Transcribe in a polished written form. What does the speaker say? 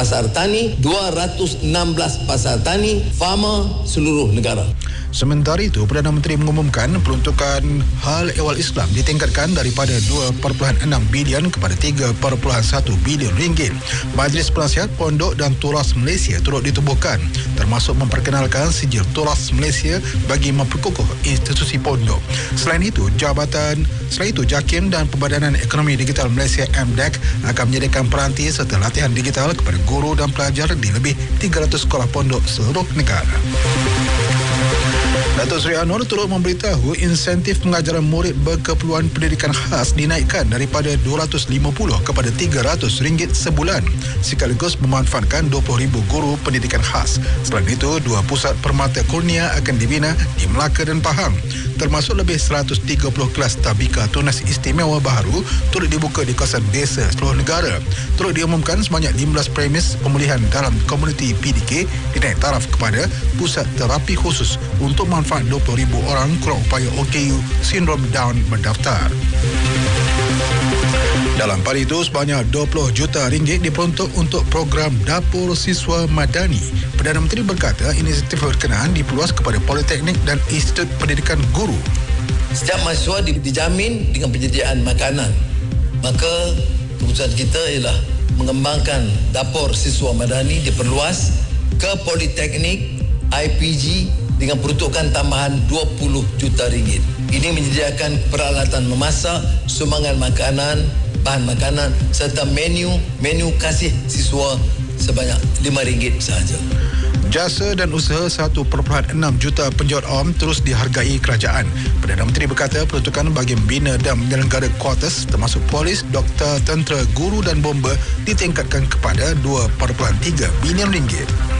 pasar tani, 216 pasar tani, farmer seluruh negara. Sementara itu, Perdana Menteri mengumumkan peruntukan hal ehwal Islam ditingkatkan daripada 2.6 bilion kepada 3.1 bilion ringgit. Majlis Penasihat Pondok dan Turas Malaysia turut ditubuhkan, termasuk memperkenalkan sijil Turas Malaysia bagi memperkukuh institusi pondok. Selain itu, JAKIM dan Perbadanan Ekonomi Digital Malaysia MDEC akan menyediakan peranti serta latihan digital kepada guru dan pelajar di lebih 300 sekolah pondok seluruh negara. Datuk Seri Anwar turut memberitahu insentif pengajaran murid berkeperluan pendidikan khas dinaikkan daripada RM250 kepada RM300 sebulan, sekaligus memanfaatkan 20,000 guru pendidikan khas. Selain itu, 2 pusat permata kurnia akan dibina di Melaka dan Pahang, termasuk lebih 130 kelas tabika tunas istimewa baru turut dibuka di kawasan desa seluruh negara. Turut diumumkan sebanyak 15 premis pemulihan dalam komuniti PDK dinaik taraf kepada pusat terapi khusus untuk manfaat 20,000 orang kurang upaya OKU sindrom Down berdaftar. Dalam pada itu, sebanyak 20 juta ringgit diperuntuk untuk program Dapur Siswa Madani. Perdana Menteri berkata inisiatif berkenaan diperluas kepada Politeknik dan Institut Pendidikan Guru. Setiap mahasiswa dijamin dengan penyediaan makanan. Maka keputusan kita ialah mengembangkan Dapur Siswa Madani diperluas ke Politeknik, IPG dengan peruntukan tambahan 20 juta ringgit. Ini menyediakan peralatan memasak, sumbangan makanan, bahan makanan serta menu kasih siswa sebanyak RM5 sahaja. Jasa dan usaha 1.6 juta penjawat awam terus dihargai kerajaan. Perdana Menteri berkata peruntukan bagi membina dan menyelenggara kuartus termasuk polis, doktor, tentera, guru dan bomba ditingkatkan kepada RM2.3 bilion.